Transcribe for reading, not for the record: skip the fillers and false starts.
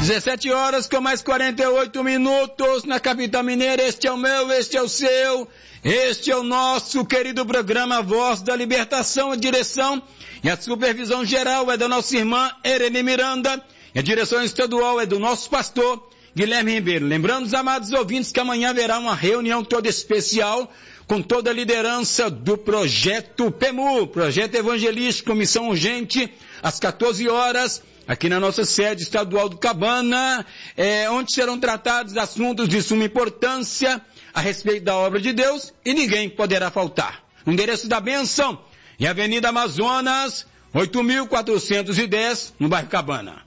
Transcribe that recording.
17 horas com mais 48 minutos na capital mineira. Este é o meu, este é o seu, este é o nosso querido programa Voz da Libertação. A direção e a supervisão geral é da nossa irmã Erene Miranda e a direção estadual é do nosso pastor Guilherme Ribeiro. Lembrando os amados ouvintes que amanhã haverá uma reunião toda especial com toda a liderança do projeto PEMU, Projeto Evangelístico Missão Urgente, às 14 horas, aqui na nossa sede estadual do Cabana, onde serão tratados assuntos de suma importância a respeito da obra de Deus e ninguém poderá faltar. O endereço da bênção é Avenida Amazonas, 8.410, no bairro Cabana.